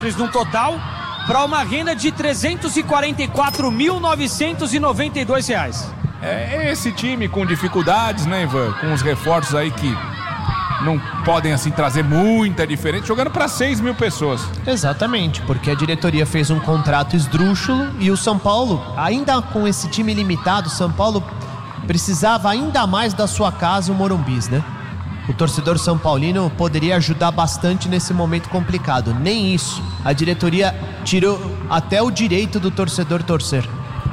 no total, para uma renda de R$ 344.992. É esse time com dificuldades, né, Ivan? Com os reforços aí que não podem, assim, trazer muita diferença, jogando para 6 mil pessoas. Exatamente, porque a diretoria fez um contrato esdrúxulo e o São Paulo, ainda com esse time limitado, São Paulo precisava ainda mais da sua casa, o Morumbis, né? O torcedor são paulino poderia ajudar bastante nesse momento complicado. Nem isso. A diretoria tirou até o direito do torcedor torcer.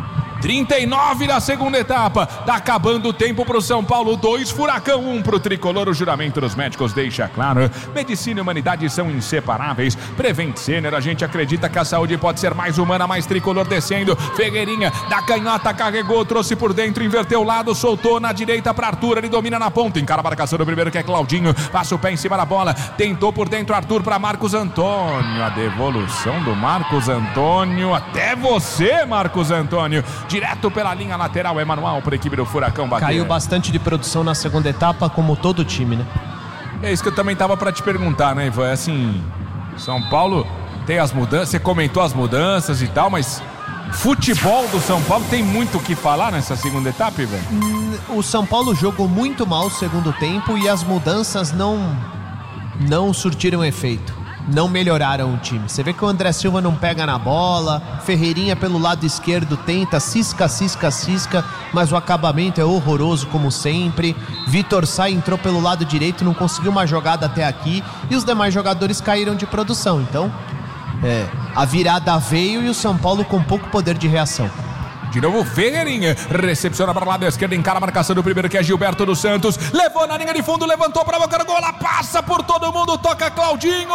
39 da segunda etapa, tá acabando o tempo pro São Paulo, 2, Furacão 1 pro Tricolor. O juramento dos médicos deixa claro: medicina e humanidade são inseparáveis. Prevent Sênior, a gente acredita que a saúde pode ser mais humana. Mais Tricolor descendo, Ferreirinha da canhota, carregou, trouxe por dentro, inverteu o lado, soltou na direita pra Arthur, ele domina na ponta, encara a marcação do primeiro que é Claudinho, passa o pé em cima da bola, tentou por dentro Arthur pra Marcos Antônio, a devolução do Marcos Antônio, até você, Marcos Antônio, direto pela linha lateral, é manual para a equipe do Furacão bater. Caiu bastante de produção na segunda etapa, como todo time, né? É isso que eu também tava para te perguntar, né, Ivan? É assim, São Paulo tem as mudanças, você comentou as mudanças e tal, mas futebol do São Paulo tem muito o que falar nessa segunda etapa, Ivan? O São Paulo jogou muito mal o segundo tempo e as mudanças não surtiram efeito. Não melhoraram o time. Você vê que o André Silva não pega na bola, Ferreirinha pelo lado esquerdo tenta, cisca, mas o acabamento é horroroso como sempre. Vitor Sá entrou pelo lado direito, não conseguiu uma jogada até aqui e os demais jogadores caíram de produção. Então, a virada veio e o São Paulo com pouco poder de reação. De novo Ferreirinha, recepciona para o lado esquerdo, encara a marcação do primeiro que é Gilberto dos Santos, levou na linha de fundo, levantou para a boca do gol, ela passa por todo mundo, toca Claudinho,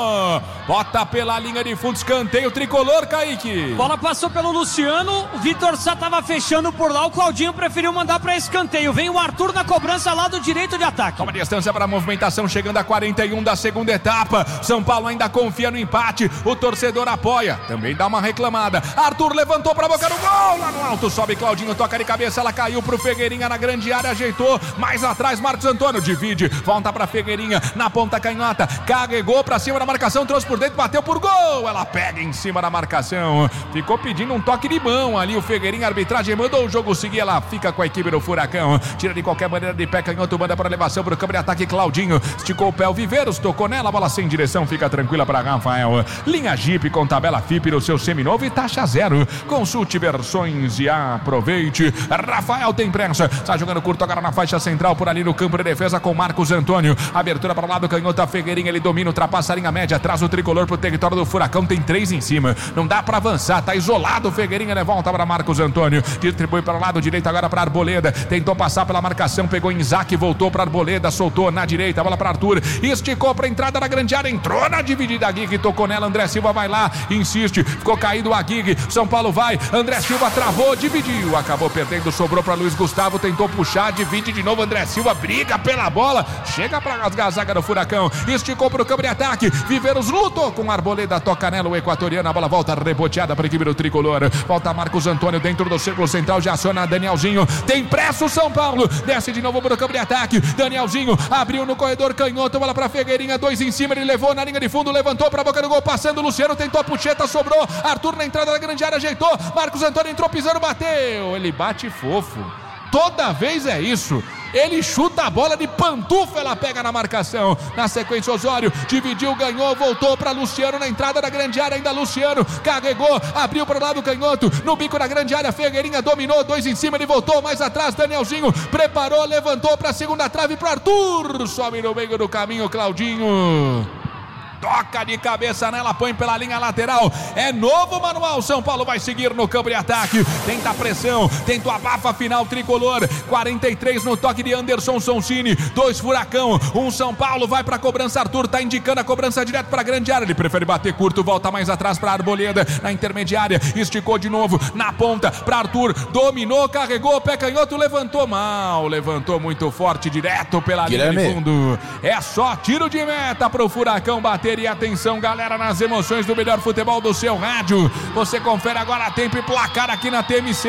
bota pela linha de fundo, escanteio Tricolor, Kaique. Bola passou pelo Luciano, o Vitor Sá estava fechando por lá, o Claudinho preferiu mandar para escanteio, vem o Arthur na cobrança lado direito de ataque. Toma distância para a movimentação, chegando a 41 da segunda etapa, São Paulo ainda confia no empate, o torcedor apoia, também dá uma reclamada, Arthur levantou para a boca do gol, no alto, sobe Claudinho, toca de cabeça, ela caiu pro Ferreirinha na grande área, ajeitou, mais atrás Marcos Antônio, divide, volta pra Ferreirinha, na ponta canhota, carregou pra cima da marcação, trouxe por dentro, bateu por gol, ela pega em cima da marcação, ficou pedindo um toque de mão ali, o Ferreirinha, a arbitragem mandou o jogo seguir, ela fica com a equipe do Furacão, tira de qualquer maneira de pé canhoto, manda para elevação pro campo de ataque, Claudinho, esticou o pé, o Viveiros tocou nela, bola sem direção, fica tranquila pra Rafael, linha Jeep com tabela FIP no seu seminovo e taxa zero, consulte versões e aproveite. Rafael tem pressa, está jogando curto agora na faixa central, por ali no campo de defesa com Marcos Antônio, abertura para o lado canhota, Ferreirinha, ele domina, ultrapassa a linha média, traz o Tricolor pro território do Furacão, tem 3 em cima, não dá para avançar, tá isolado, Ferreirinha, ele volta para Marcos Antônio, distribui para o lado direito agora para Arboleda, tentou passar pela marcação, pegou em Isaac, voltou para Arboleda, soltou na direita, bola para Arthur, esticou para entrada da grande área, entrou na dividida, a Guig tocou nela, André Silva vai lá, insiste, ficou caído a Guig, São Paulo vai, André Silva travou, dividiu, acabou perdendo, sobrou para Luiz Gustavo, tentou puxar, divide de novo, André Silva briga pela bola, chega para rasgar a zaga do Furacão, esticou para o campo de ataque, Viveiros lutou com Arboleda, toca nela o equatoriano, a bola volta reboteada para a equipe do Tricolor, volta Marcos Antônio dentro do círculo central, já aciona Danielzinho, tem pressa o São Paulo, desce de novo para o campo de ataque, Danielzinho abriu no corredor canhoto, bola para Ferreirinha, 2 em cima, ele levou na linha de fundo, levantou para a boca do gol, passando, Luciano tentou a puxeta, sobrou, Arthur na entrada da grande área, ajeitou, Marcos Antônio entrou pisando, bateu, ele bate fofo, toda vez é isso, ele chuta a bola de pantufa, ela pega na marcação, na sequência Osório, dividiu, ganhou, voltou para Luciano na entrada da grande área, ainda Luciano, carregou, abriu para o lado canhoto, no bico da grande área, Ferreirinha dominou, 2 em cima, ele voltou, mais atrás, Danielzinho, preparou, levantou para a segunda trave, para Arthur, sobe no meio do caminho, Claudinho, toca de cabeça nela, põe pela linha lateral, é novo manual, São Paulo vai seguir no campo de ataque, tenta a pressão, tenta o abafa final Tricolor, 43 no toque de Anderson Sonsini, 2 Furacão, 1 São Paulo, vai pra cobrança, Arthur tá indicando a cobrança direto pra grande área, ele prefere bater curto, volta mais atrás pra Arboleda, na intermediária, esticou de novo, na ponta, pra Arthur, dominou, carregou, pé canhoto, levantou mal, levantou muito forte, direto pela linha de fundo, é só tiro de meta pro Furacão bater. E atenção, galera, nas emoções do melhor futebol do seu rádio. Você confere agora tempo e placar aqui na TMC.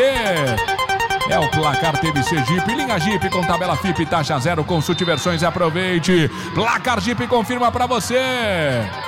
É o placar TMC Jeep, linha Jeep com tabela FIP, taxa zero, consulte versões e aproveite. Placar Jeep confirma pra você.